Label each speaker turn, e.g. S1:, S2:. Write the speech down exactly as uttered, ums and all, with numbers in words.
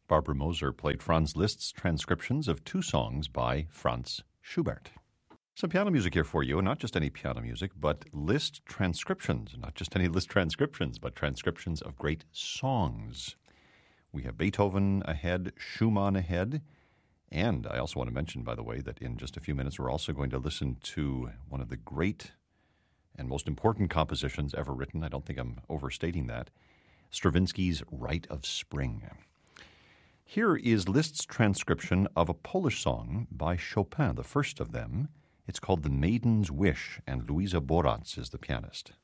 S1: Barbara Moser played Franz Liszt's transcriptions of two songs by Franz Schubert. Some piano music here for you, and not just any piano music, but Liszt transcriptions. Not just any Liszt transcriptions, but transcriptions of great songs. We have Beethoven ahead, Schumann ahead, and I also want to mention, by the way, that in just a few minutes we're also going to listen to one of the great and most important compositions ever written. I don't think I'm overstating that. Stravinsky's Rite of Spring. Here is Liszt's transcription of a Polish song by Chopin, the first of them. It's called The Maiden's Wish, and Luisa Borats is the pianist.